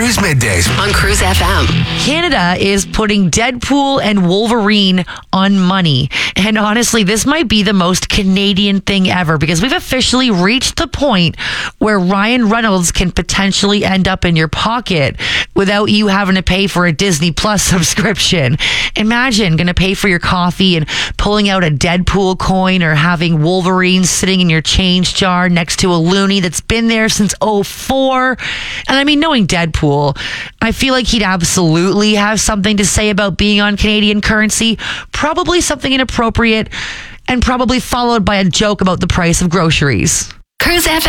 Cruise Middays on Cruise FM. Canada is putting Deadpool and Wolverine on money. And honestly, this might be the most Canadian thing ever because we've officially reached the point where Ryan Reynolds can potentially end up in your pocket without you having to pay for a Disney Plus subscription. Imagine going to pay for your coffee and pulling out a Deadpool coin or having Wolverine sitting in your change jar next to a loony that's been there since '04. And I mean, knowing Deadpool, I feel like he'd absolutely have something to say about being on Canadian currency, probably something inappropriate, and probably followed by a joke about the price of groceries. Cruise FM.